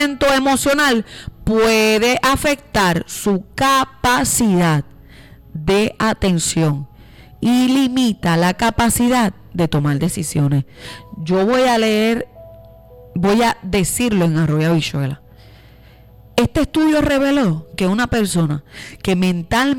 emocional puede afectar su capacidad de atención y limita la capacidad de tomar decisiones. Yo voy a decirlo en Arroyo Habichuela. Este estudio reveló que una persona que mental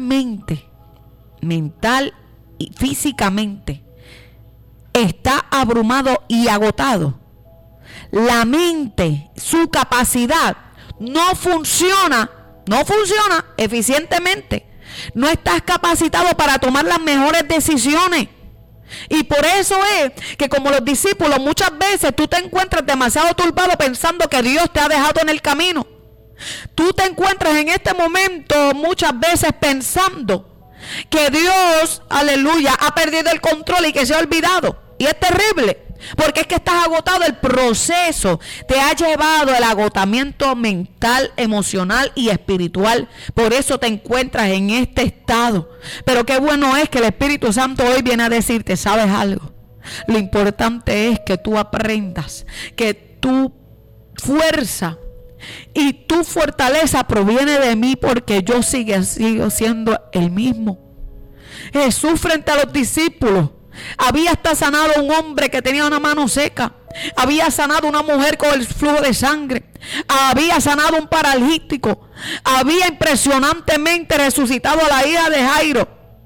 y físicamente está abrumado y agotado, la mente, su capacidad no funciona eficientemente. No estás capacitado para tomar las mejores decisiones. Y por eso es que, como los discípulos, muchas veces tú te encuentras demasiado turbado pensando que Dios te ha dejado en el camino. Tú te encuentras en este momento muchas veces pensando que Dios, aleluya, ha perdido el control y que se ha olvidado. Y es terrible, porque es que estás agotado. El proceso te ha llevado al agotamiento mental, emocional y espiritual. Por eso te encuentras en este estado. Pero qué bueno es que el Espíritu Santo hoy viene a decirte, ¿sabes algo? Lo importante es que tú aprendas que tu fuerza y tu fortaleza proviene de mí, porque yo sigo siendo el mismo. Jesús, frente a los discípulos, había hasta sanado a un hombre que tenía una mano seca, había sanado a una mujer con el flujo de sangre, había sanado a un paralítico, había impresionantemente resucitado a la hija de Jairo.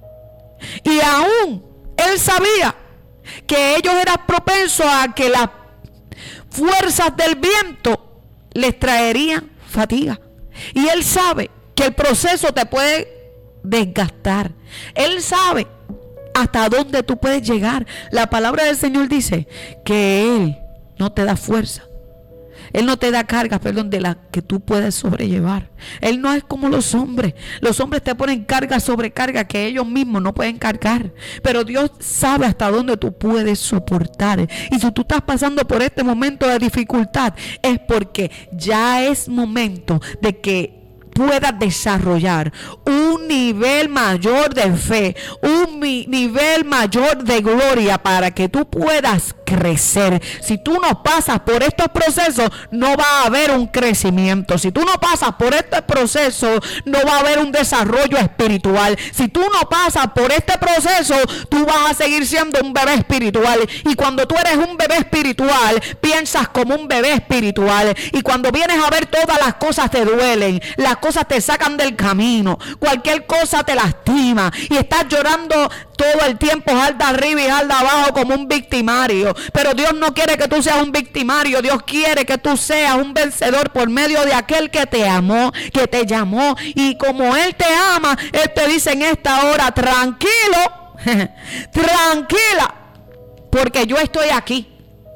Y aún él sabía que ellos eran propensos a que las fuerzas del viento les traerían fatiga. Y él sabe que el proceso te puede desgastar. Él sabe hasta dónde tú puedes llegar. La palabra del Señor dice que Él no te da fuerza. Él no te da cargas, de las que tú puedes sobrellevar. Él no es como los hombres. Los hombres te ponen carga sobre carga que ellos mismos no pueden cargar. Pero Dios sabe hasta dónde tú puedes soportar. Y si tú estás pasando por este momento de dificultad, es porque ya es momento de que puedas desarrollar un nivel mayor de fe, un nivel mayor de gloria, para que tú puedas crecer. Si tú no pasas por estos procesos, no va a haber un crecimiento. Si tú no pasas por este proceso, no va a haber un desarrollo espiritual. Si tú no pasas por este proceso, tú vas a seguir siendo un bebé espiritual. Y cuando tú eres un bebé espiritual, piensas como un bebé espiritual. Y cuando vienes a ver, todas las cosas te duelen, las cosas te sacan del camino, cualquier cosa te lastima y estás llorando todo el tiempo, jalda arriba y jalda abajo como un victimario. Pero Dios no quiere que tú seas un victimario. Dios quiere que tú seas un vencedor por medio de aquel que te amó, que te llamó. Y como Él te ama, Él te dice en esta hora: tranquilo, tranquila, porque yo estoy aquí.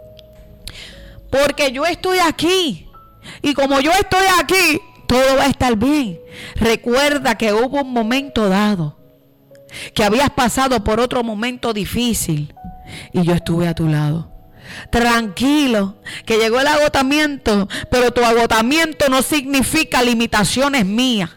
Porque yo estoy aquí. Y como yo estoy aquí, todo va a estar bien. Recuerda que hubo un momento dado que habías pasado por otro momento difícil y yo estuve a tu lado. Tranquilo, que llegó el agotamiento, pero tu agotamiento no significa limitaciones mías.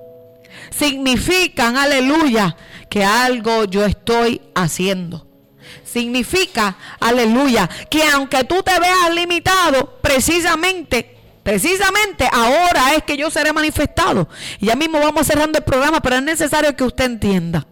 Significan, aleluya, que algo yo estoy haciendo. Significa, aleluya, que aunque tú te veas limitado, precisamente ahora es que yo seré manifestado. Y ya mismo vamos cerrando el programa, pero es necesario que usted entienda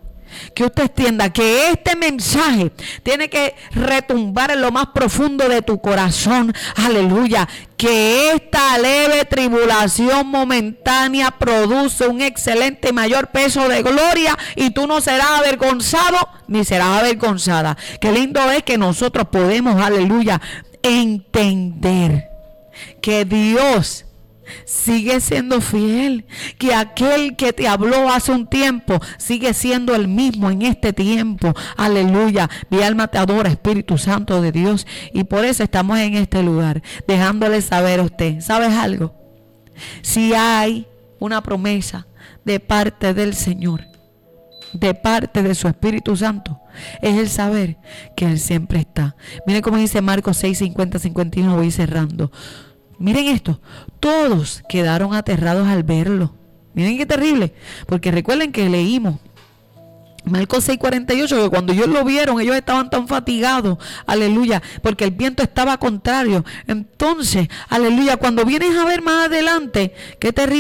que este mensaje tiene que retumbar en lo más profundo de tu corazón. Aleluya. Que esta leve tribulación momentánea produce un excelente y mayor peso de gloria, y tú no serás avergonzado ni serás avergonzada. Qué lindo es que nosotros podemos, aleluya, entender que Dios sigue siendo fiel, que aquel que te habló hace un tiempo sigue siendo el mismo en este tiempo. Aleluya. Mi alma te adora, Espíritu Santo de Dios, y por eso estamos en este lugar, dejándole saber a usted, ¿sabes algo? Si hay una promesa de parte del Señor, de parte de su Espíritu Santo, es el saber que Él siempre está. Miren cómo dice Marcos 6, 50, 51, voy cerrando. Miren esto, todos quedaron aterrados al verlo. Miren qué terrible, porque recuerden que leímos Marcos 6:48, que cuando ellos lo vieron, ellos estaban tan fatigados, aleluya, porque el viento estaba contrario. Entonces, aleluya, cuando vienes a ver más adelante, qué terrible.